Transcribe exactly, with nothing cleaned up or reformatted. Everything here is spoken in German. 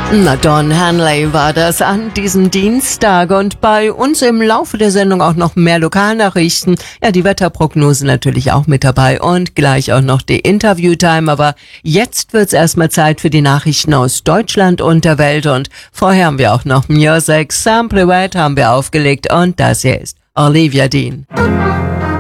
Na, Don Henley war das an diesem Dienstag und bei uns im Laufe der Sendung auch noch mehr Lokalnachrichten. Ja, die Wetterprognose natürlich auch mit dabei und gleich auch noch die Interviewtime. Aber jetzt wird's erstmal Zeit für die Nachrichten aus Deutschland und der Welt und vorher haben wir auch noch Music. Sample Wet haben wir aufgelegt und das hier ist Olivia Dean.